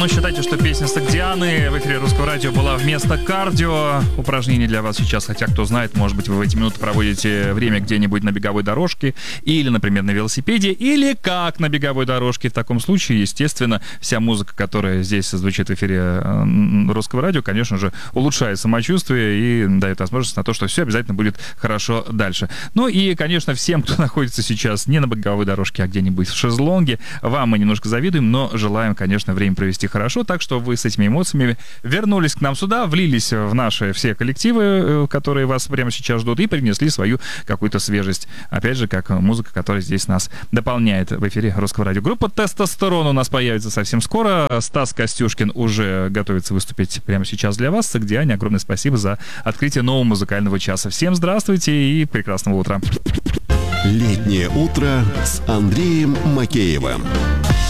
Но считайте, что песня Согдианы в эфире Русского радио была вместо кардио. Упражнение для вас сейчас, хотя кто знает, может быть, вы в эти минуты проводите время где-нибудь на беговой дорожке или, например, на велосипеде, или как на беговой дорожке. В таком случае, естественно, вся музыка, которая здесь звучит в эфире Русского радио, конечно же, улучшает самочувствие и дает возможность на то, что все обязательно будет хорошо дальше. Ну и, конечно, всем, кто находится сейчас не на беговой дорожке, а где-нибудь в шезлонге, вам мы немножко завидуем, но желаем, конечно, время провести хорошо, так что вы с этими эмоциями вернулись к нам сюда, влились в наши все коллективы, которые вас прямо сейчас ждут, и принесли свою какую-то свежесть. Опять же, как музыка, которая здесь нас дополняет в эфире Русского радио. Группа «Тестостерон» у нас появится совсем скоро. Стас Костюшкин уже готовится выступить прямо сейчас для вас. Согдиане, огромное спасибо за открытие нового музыкального часа. Всем здравствуйте и прекрасного утра. Летнее утро с Андреем Макеевым.